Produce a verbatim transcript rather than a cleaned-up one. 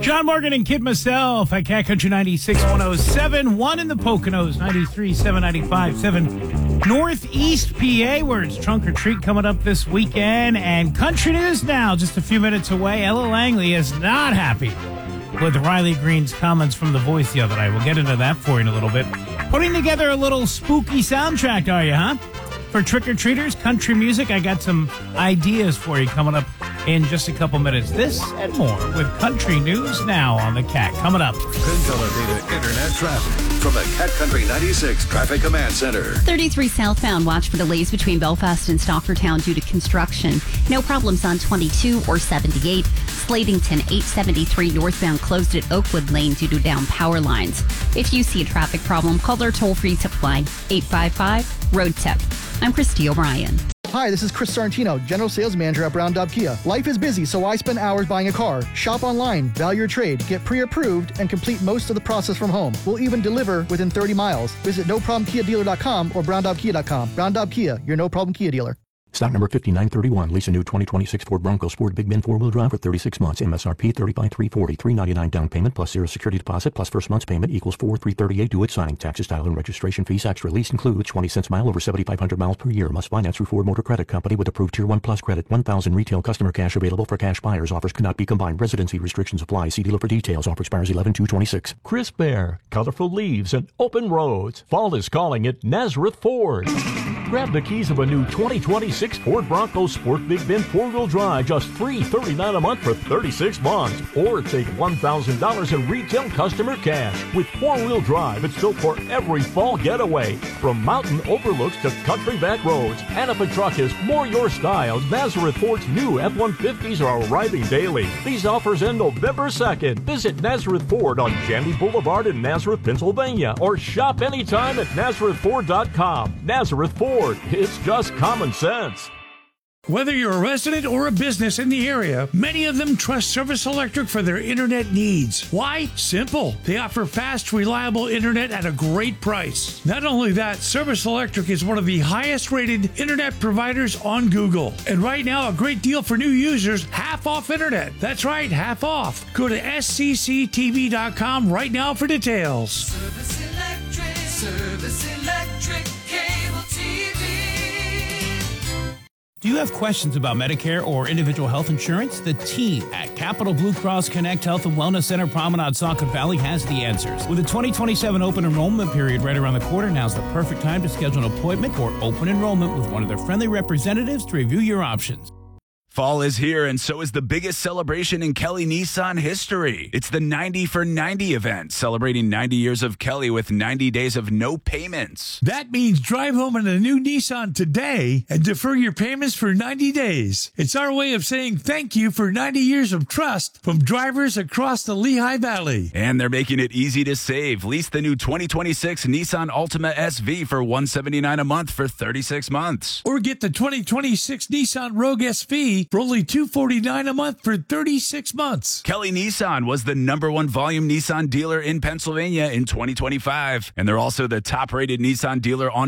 John Morgan and Kid myself at Cat Country ninety-six point one oh seven, one in the Poconos, ninety-three point seven, ninety-five point seven Northeast P A, where it's Trunk or Treat coming up this weekend. And country news now, just a few minutes away. Ella Langley is not happy with Riley Green's comments from The Voice the other night. We'll get into that for you in a little bit. Putting together a little spooky soundtrack, are you, huh? For trick-or-treaters, country music. I got some ideas for you coming up in just a couple minutes. This and more with Country News Now on the Cat. Coming up. Consolidated Internet traffic from the Cat Country ninety-six Traffic Command Center. thirty-three southbound. Watch for delays between Belfast and Stockertown due to construction. No problems on twenty-two or seventy-eight. Slatington eight seventy-three northbound closed at Oakwood Lane due to down power lines. If you see a traffic problem, call their toll-free tip line, eight five five, road tip. I'm Christy O'Brien. Hi, this is Chris Sarantino, General Sales Manager at Brown Dub Kia. Life is busy, so I spend hours buying a car. Shop online, value your trade, get pre-approved, and complete most of the process from home. We'll even deliver within thirty miles. Visit no problem kia dealer dot com or brown dub kia dot com. Brown Dub Kia, your no-problem Kia dealer. Stock number fifty-nine thirty-one. Lease a new twenty twenty-six Ford Bronco Sport Big Bend four-wheel drive for thirty-six months. M S R P thirty-five thousand three hundred forty dollars. three ninety-nine down payment plus zero security deposit plus first month's payment equals four thousand three hundred thirty-eight. Due at signing. Taxes, title, and registration fees extra. Lease includes twenty cents mile over seventy-five hundred miles per year. Must finance through Ford Motor Credit Company with approved Tier one Plus credit. one thousand retail customer cash available for cash buyers. Offers cannot be combined. Residency restrictions apply. See dealer for details. Offer expires eleven two twenty-six. Crisp air, colorful leaves, and open roads. Fall is calling it Nazareth Ford. Grab the keys of a new twenty twenty-six Ford Bronco Sport Big Bend four-wheel drive, just three hundred thirty-nine dollars a month for thirty-six months. Or take one thousand dollars in retail customer cash. With four-wheel drive, it's built for every fall getaway, from mountain overlooks to country back roads. And if a truck is more your style, Nazareth Ford's new F one fifties are arriving daily. These offers end November second. Visit Nazareth Ford on Jamie Boulevard in Nazareth, Pennsylvania, or shop anytime at nazareth ford dot com. Nazareth Ford, it's just common sense. Whether you're a resident or a business in the area, many of them trust Service Electric for their internet needs. Why? Simple. They offer fast, reliable internet at a great price. Not only that, Service Electric is one of the highest rated internet providers on Google. And right now, a great deal for new users, half off internet. That's right, half off. Go to S C C T V dot com right now for details. Service Electric, Service Electric, cable T V. Do you have questions about Medicare or individual health insurance? The team at Capital Blue Cross Connect Health and Wellness Center, Promenade, Saucon Valley has the answers. With the twenty twenty-seven open enrollment period right around the corner, now's the perfect time to schedule an appointment or open enrollment with one of their friendly representatives to review your options. Fall is here, and so is the biggest celebration in Kelly Nissan history. It's the ninety for ninety event, celebrating ninety years of Kelly with ninety days of no payments. That means drive home in a new Nissan today and defer your payments for ninety days. It's our way of saying thank you for ninety years of trust from drivers across the Lehigh Valley. And they're making it easy to save. Lease the new twenty twenty-six Nissan Altima S V for one hundred seventy-nine dollars a month for thirty-six months. Or get the twenty twenty-six Nissan Rogue S V for only two hundred forty-nine dollars a month for thirty-six months. Kelly Nissan was the number one volume Nissan dealer in Pennsylvania in twenty twenty-five. And they're also the top-rated Nissan dealer on